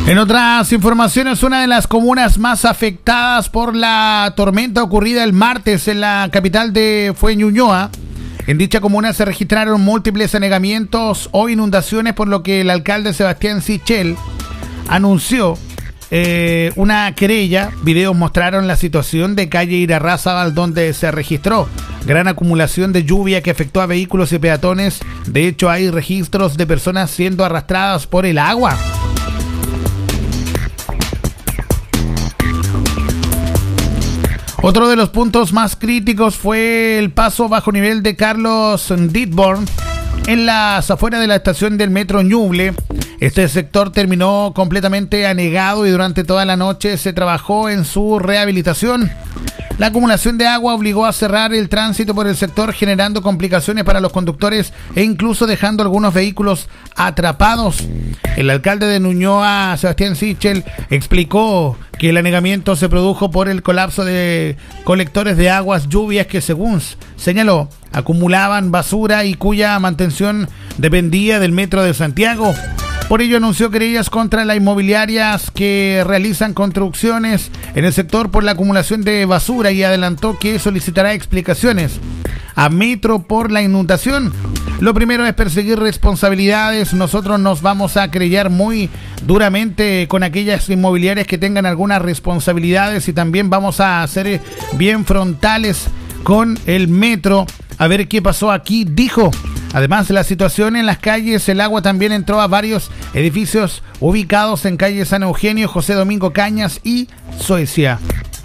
En otras informaciones, una de las comunas más afectadas por la tormenta ocurrida el martes en la capital fue Ñuñoa. En dicha comuna se registraron múltiples anegamientos o inundaciones, por lo que el alcalde Sebastián Sichel anunció una querella. Videos mostraron la situación de calle Irarrázaval, donde se registró gran acumulación de lluvia que afectó a vehículos y peatones. De hecho, hay registros de personas siendo arrastradas por el agua. Otro de los puntos más críticos fue el paso bajo nivel de Carlos Ditborn en las afueras de la estación del metro Ñuble. Este sector terminó completamente anegado y durante toda la noche se trabajó en su rehabilitación. La acumulación de agua obligó a cerrar el tránsito por el sector, generando complicaciones para los conductores e incluso dejando algunos vehículos atrapados. El alcalde de Ñuñoa, Sebastián Sichel, explicó que el anegamiento se produjo por el colapso de colectores de aguas lluvias que, según señaló, acumulaban basura y cuya mantención dependía del Metro de Santiago. Por ello anunció querellas contra las inmobiliarias que realizan construcciones en el sector por la acumulación de basura y adelantó que solicitará explicaciones a Metro por la inundación. Lo primero es perseguir responsabilidades. Nosotros nos vamos a querellar muy duramente con aquellas inmobiliarias que tengan algunas responsabilidades y también vamos a ser bien frontales con el Metro a ver qué pasó aquí, dijo. Además de la situación en las calles, el agua también entró a varios edificios ubicados en calle San Eugenio, José Domingo Cañas y Suecia.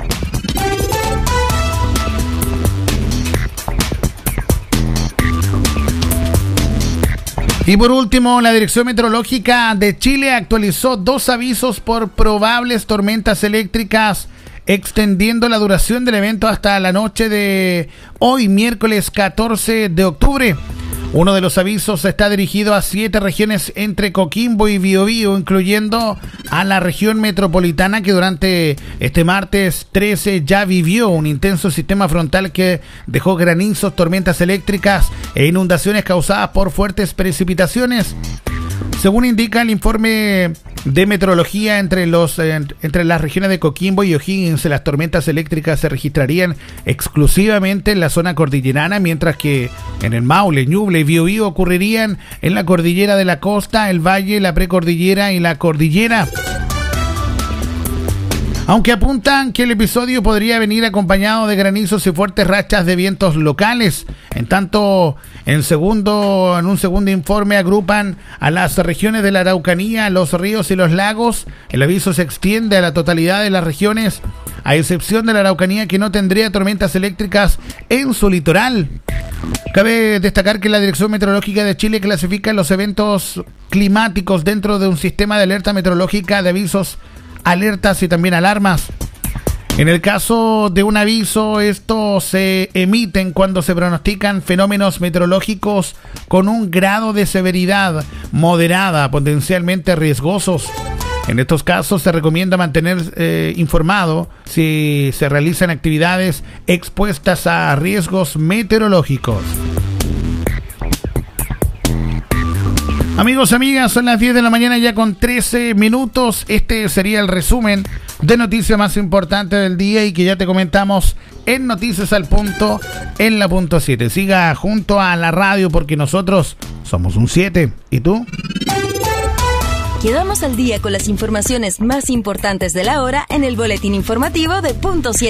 Y por último, la Dirección Meteorológica de Chile actualizó 2 avisos por probables tormentas eléctricas, extendiendo la duración del evento hasta la noche de hoy, miércoles 14 de octubre. Uno de los avisos está dirigido a 7 regiones entre Coquimbo y Biobío, incluyendo a la región metropolitana, que durante este martes 13 ya vivió un intenso sistema frontal que dejó granizos, tormentas eléctricas e inundaciones causadas por fuertes precipitaciones. Según indica el informe de meteorología, entre las regiones de Coquimbo y O'Higgins, las tormentas eléctricas se registrarían exclusivamente en la zona cordillerana, mientras que en el Maule, Ñuble y Biobío ocurrirían en la cordillera de la costa, el valle, la precordillera y la cordillera. Aunque apuntan que el episodio podría venir acompañado de granizos y fuertes rachas de vientos locales. En tanto, en un segundo informe agrupan a las regiones de la Araucanía, los ríos y los lagos. El aviso se extiende a la totalidad de las regiones, a excepción de la Araucanía, que no tendría tormentas eléctricas en su litoral. Cabe destacar que la Dirección Meteorológica de Chile clasifica los eventos climáticos dentro de un sistema de alerta meteorológica de avisos, alertas y también alarmas. En el caso de un aviso, estos se emiten cuando se pronostican fenómenos meteorológicos con un grado de severidad moderada, potencialmente riesgosos. En estos casos se recomienda mantener informado si se realizan actividades expuestas a riesgos meteorológicos. Amigos, amigas, son las 10 de la mañana ya con 13 minutos. Este sería el resumen de noticias más importantes del día y que ya te comentamos en Noticias al Punto, en la punto 7. Siga junto a la radio porque nosotros somos un 7. ¿Y tú? Quedamos al día con las informaciones más importantes de la hora en el boletín informativo de punto 7.